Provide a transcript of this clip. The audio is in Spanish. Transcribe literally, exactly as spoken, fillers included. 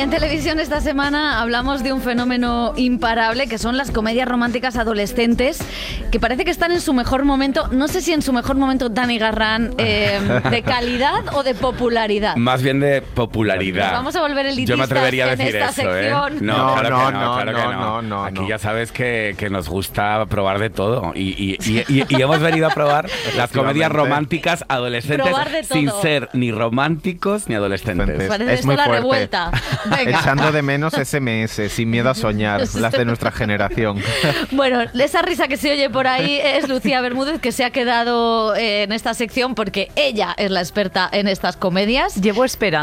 En televisión esta semana hablamos de un fenómeno imparable que son las comedias románticas adolescentes, que parece que están en su mejor momento. No sé si en su mejor momento Dani Garrán, eh, de calidad o de popularidad. Más bien de popularidad. Nos vamos a volver elitistas. Yo me atrevería a decir en esta eso, sección. ¿eh? No, claro no, que no, no, claro que no, no. no, no, Aquí no. ya sabes que, que nos gusta probar de todo y, y, y, y, y hemos venido a probar las comedias románticas adolescentes Probar de todo. sin ser ni románticos ni adolescentes. Parece Es esto muy la fuerte. revuelta. Venga. Echando de menos ese eme ese, sin miedo a soñar, las de nuestra generación. Bueno, esa risa que se oye por ahí es Lucía Bermúdez, que se ha quedado eh, en esta sección porque ella es la experta en estas comedias. Llevo esperando